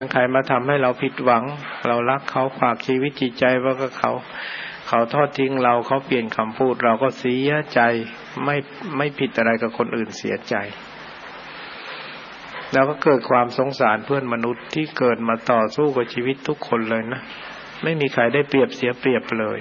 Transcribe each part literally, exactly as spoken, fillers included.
ใครมาทำให้เราผิดหวังเรารักเขาฝากชีวิตจิตใจไว้กับเขาเขาทอดทิ้งเราเขาเปลี่ยนคำพูดเราก็เสียใจไม่ไม่ผิดอะไรกับคนอื่นเสียใจแล้วก็เกิดความสงสารเพื่อนมนุษย์ที่เกิดมาต่อสู้กับชีวิตทุกคนเลยนะไม่มีใครได้เปรียบเสียเปรียบเลย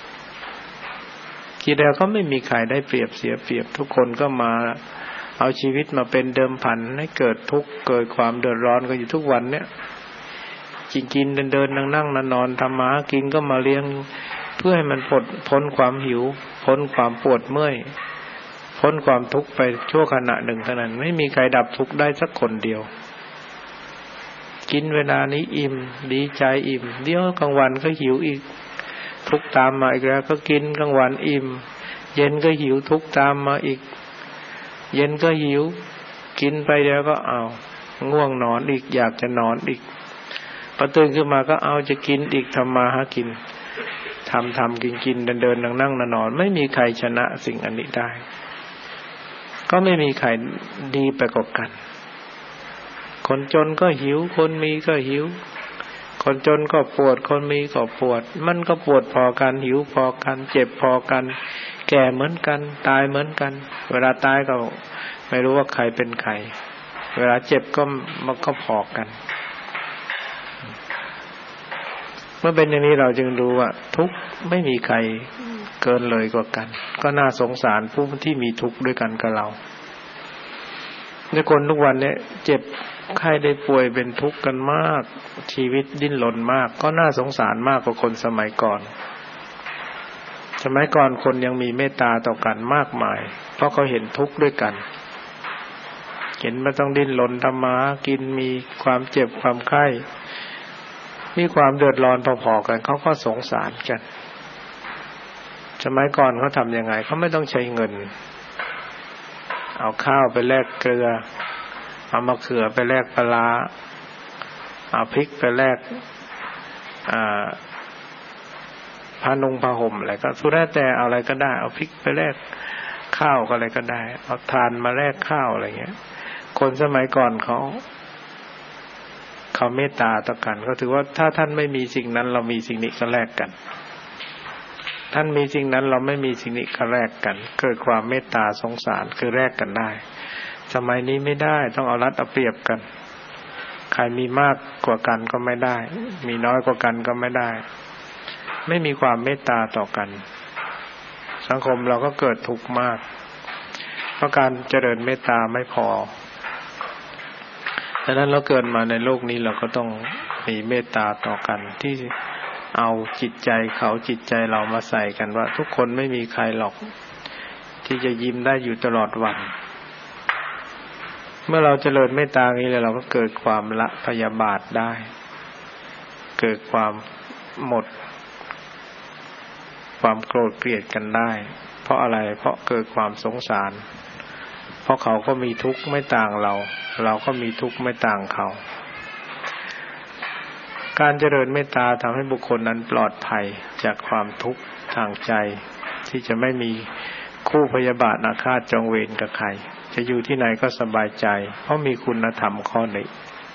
คิดแล้วก็ไม่มีใครได้เปรียบเสียเปรียบทุกคนก็มาเอาชีวิตมาเป็นเดิมพันให้เกิดทุกข์เกิดความเดือดร้อนกันอยู่ทุกวันเนี่ยกินกินเดินเดินนั่งนั่งนอนนอนทำมากินก็มาเลี้ยงเพื่อให้มันพ้นพ้นความหิวพ้นความปวดเมื่อยพ้นความทุกข์ไปชั่วขณะหนึ่งเท่านั้นไม่มีใครดับทุกข์ได้สักคนเดียวกินเวลานี้อิ่มดีใจอิ่มเดี๋ยวกลางวันก็หิวอีกทุกข์ตามมาอีกแล้วก็กินกลางวันอิ่มเย็นก็หิวทุกข์ตามมาอีกเย็นก็หิวกินไปแล้วก็เอาง่วงนอนอีกอยากจะนอนอีกพอตื่นขึ้นมาก็เอาจะกินอีกทำมาหากินทำทำกินกินเดินเดินนั่งนั่งนอนไม่มีใครชนะสิ่งอันนี้ได้ก็ไม่มีใครดีไปกว่ากันคนจนก็หิวคนมีก็หิวคนจนก็ปวดคนมีก็ปวดมันก็ปวดพอกันหิวพอกันเจ็บพอกันแก่เหมือนกันตายเหมือนกันเวลาตายก็ไม่รู้ว่าใครเป็นใครเวลาเจ็บก็มันก็พอกันเมื่อเป็นอย่างนี้เราจึงรู้ว่าทุกข์ไม่มีใครเกินเลยกว่ากันก็น่าสงสารผู้ที่มีทุกข์ด้วยกันกับเราในคนทุกวันนี้เจ็บไข้ได้ป่วยเป็นทุกข์กันมากชีวิตดิ้นรนมากก็น่าสงสารมากกว่าคนสมัยก่อนสมัยก่อนคนยังมีเมตตาต่อกันมากมายเพราะเขาเห็นทุกข์ด้วยกันเห็นมันต้องดิ้นรนทำมากินมีความเจ็บความไข้มีความเดือดร้อนพอๆกันเขาก็สงสารกันสมัยก่อนเขาทำยังไงเขาไม่ต้องใช้เงินเอาข้าวไปแลกเกลือเอามะเขือไปแลกปลาเอาพริกไปแลกอ่าผ้านุ่งผ้าห่มอะไรก็สุดแล้วแต่เอาอะไรก็ได้เอาพริกไปแลกข้าวก็อะไรก็ได้เอาทานมาแลกข้าวอะไรเงี้ยคนสมัยก่อนเขาเขาเมตตาต่อกันก็ถือว่าถ้าท่านไม่มีสิ่งนั้นเรามีสิ่งนี้ก็แลกกันท่านมีสิ่งนั้นเราไม่มีสิ่งนี้ก็แลกกันเกิดความเมตตาสงสารคือแลกกันได้สมัยนี้ไม่ได้ต้องเอารัดเอาเปรียบกันใครมีมากกว่ากันก็ไม่ได้มีน้อยกว่ากันก็ไม่ได้ไม่มีความเมตตาต่อกันสังคมเราก็เกิดทุกข์มากเพราะการเจริญเมตตาไม่พอดังนั้นเราเกิดมาในโลกนี้เราก็ต้องมีเมตตาต่อกันที่เอาจิตใจเขาจิตใจเรามาใส่กันว่าทุกคนไม่มีใครหรอกที่จะยิ้มได้อยู่ตลอดวันเมื่อเราเจริญเมตตานี้แล้วเราก็เกิดความละพยาบาทได้เกิดความหมดความโกรธเกลียดกันได้เพราะอะไรเพราะเกิดความสงสารเพราะเขาก็มีทุกข์ไม่ต่างเราเราก็มีทุกข์ไม่ต่างเขาการเจริญเมตตาทำให้บุคคลนั้นปลอดภัยจากความทุกข์ทางใจที่จะไม่มีคู่พยาบาทอาฆาตจองเวรกับใครจะอยู่ที่ไหนก็สบายใจเพราะมีคุณธรรมข้อนี้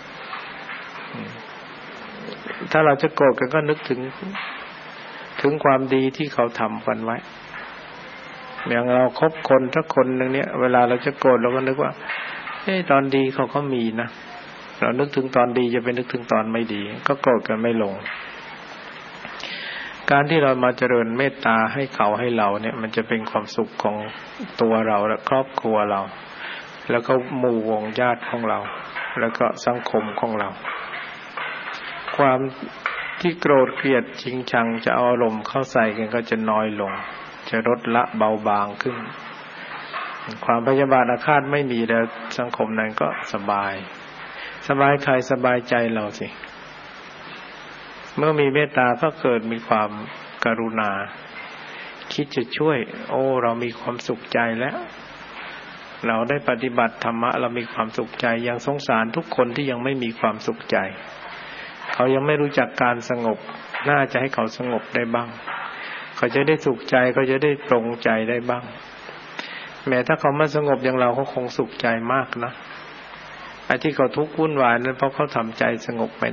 ถ้าเราจะโกรธกันก็นึกถึงถึงความดีที่เขาทำกันไว้อย่างเราคบคนถ้าคนนึงเนี้ยเวลาเราจะโกรธเราก็นึกว่าเฮ้ยตอนดีเขาก็มีนะเรานึกถึงตอนดีจะไปนึกถึงตอนไม่ดีก็โกรธกันไม่ลงการที่เรามาเจริญเมตตาให้เขาให้เราเนี่ยมันจะเป็นความสุขของตัวเราและครอบครัวเราแล้วก็หมู่วงญาติของเราแล้วก็สังคมของเราความที่โกรธเกลียดชิงชังจะเอาอารมณ์เข้าใส่กันก็จะน้อยลงจะลดละเบาบางขึ้นความพยาบาทอาฆาตไม่มีแล้วสังคมนั้นก็สบายสบายใครสบายใจเราสิเมื่อมีเมตตาก็เกิดมีความกรุณาคิดจะช่วยโอ้เรามีความสุขใจแล้วเราได้ปฏิบัติธรรมะเรามีความสุขใจยังสงสารทุกคนที่ยังไม่มีความสุขใจเขายังไม่รู้จักการสงบน่าจะให้เขาสงบได้บ้างเขาจะได้สุขใจเขาจะได้ปรงใจได้บ้างแม้ถ้าเขาไม่สงบอย่างเราเขาคงสุขใจมากนะไอ้ที่เขาทุกข์วุ่นวายนั้นเพราะเขาทำใจสงบไป